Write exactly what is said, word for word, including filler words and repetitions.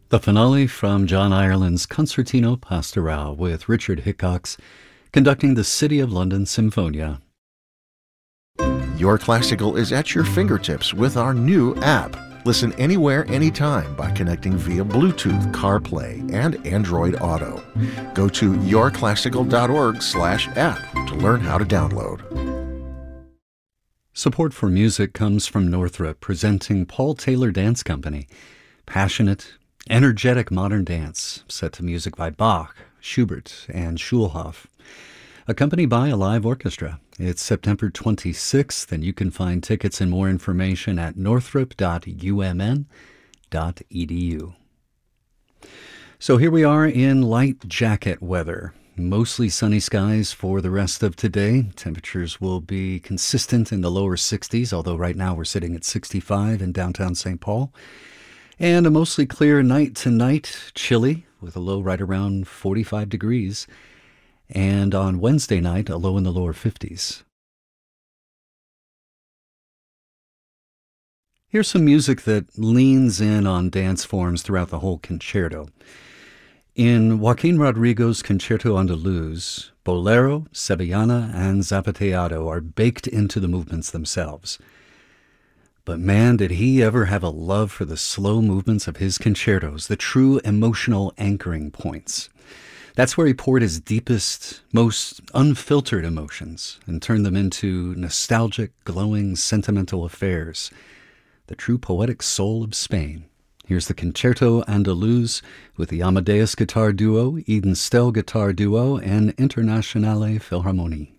The finale from John Ireland's Concertino Pastorale with Richard Hickox conducting the City of London Symphonia. Your Classical is at your fingertips with our new app. Listen anywhere, anytime by connecting via Bluetooth, CarPlay, and Android Auto. Go to yourclassical.org slash app to learn how to download. Support for music comes from Northrop, presenting Paul Taylor Dance Company. Passionate, energetic modern dance set to music by Bach, Schubert, and Schulhoff, accompanied by a live orchestra. It's September twenty-sixth, and you can find tickets and more information at northrop dot u m n dot e d u. So here we are in light jacket weather. Mostly sunny skies for the rest of today. Temperatures will be consistent in the lower sixties, although right now we're sitting at sixty-five in downtown Saint Paul. And a mostly clear night tonight, chilly, with a low right around forty-five degrees. And on Wednesday night, a low in the lower fifties. Here's some music that leans in on dance forms throughout the whole concerto. In Joaquin Rodrigo's Concerto Andaluz, bolero, sevillana, and zapateado are baked into the movements themselves. But man, did he ever have a love for the slow movements of his concertos, the true emotional anchoring points. That's where he poured his deepest, most unfiltered emotions and turned them into nostalgic, glowing, sentimental affairs, the true poetic soul of Spain. Here's the Concerto Andaluz with the Amadeus Guitar Duo, Eden Stell Guitar Duo, and Internationale Philharmonie.